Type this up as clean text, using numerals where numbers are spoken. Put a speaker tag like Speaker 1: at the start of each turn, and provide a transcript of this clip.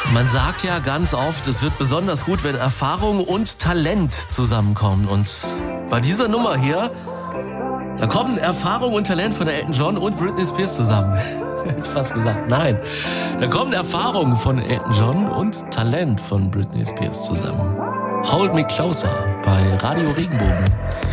Speaker 1: Man sagt ja ganz oft, es wird besonders gut, wenn Erfahrung und Talent zusammenkommen. Und bei dieser Nummer hier, da kommen Erfahrung und Talent von Elton John und Britney Spears zusammen. Hätte ich fast gesagt, nein. Da kommen Erfahrungen von Elton John und Talent von Britney Spears zusammen. Hold Me Closer bei Radio Regenbogen.